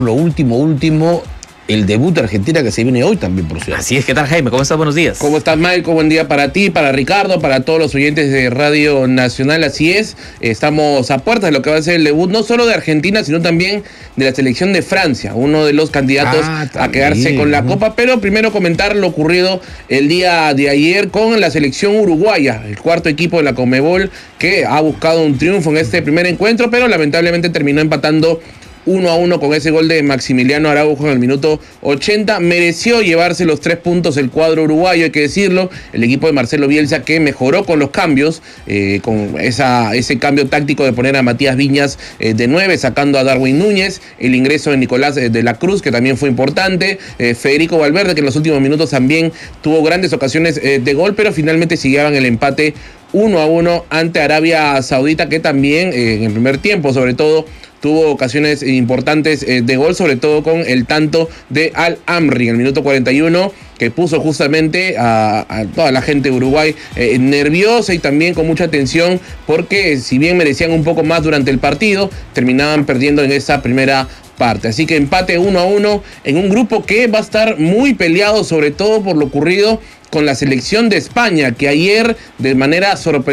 Lo último, el debut de Argentina que se viene hoy también, por cierto. Así es, ¿qué tal, Jaime? ¿Cómo estás? Buenos días. ¿Cómo estás, Mike? Buen día para ti, para Ricardo, para todos los oyentes de Radio Nacional. Así es, estamos a puertas de lo que va a ser el debut, no solo de Argentina, sino también de la selección de Francia, uno de los candidatos a quedarse con la Copa. Pero primero comentar lo ocurrido el día de ayer con la selección uruguaya, el cuarto equipo de la Conmebol, que ha buscado un triunfo en este primer encuentro, pero lamentablemente terminó empatando 1-1 con ese gol de Maximiliano Araujo en el minuto 80. Mereció llevarse los 3 puntos el cuadro uruguayo, hay que decirlo. El equipo de Marcelo Bielsa, que mejoró con los cambios, con ese cambio táctico de poner a Matías Viñas de 9, sacando a Darwin Núñez, el ingreso de Nicolás de la Cruz, que también fue importante, Federico Valverde, que en los últimos minutos también tuvo grandes ocasiones de gol, pero finalmente se llevaban el empate 1-1 ante Arabia Saudita, que también en el primer tiempo, sobre todo, tuvo ocasiones importantes de gol, sobre todo con el tanto de Al-Amri en el minuto 41, que puso justamente a toda la gente de Uruguay nerviosa y también con mucha tensión, porque si bien merecían un poco más durante el partido, terminaban perdiendo en esa primera parte. Así que empate 1-1 en un grupo que va a estar muy peleado, sobre todo por lo ocurrido con la selección de España, que ayer de manera sorpresiva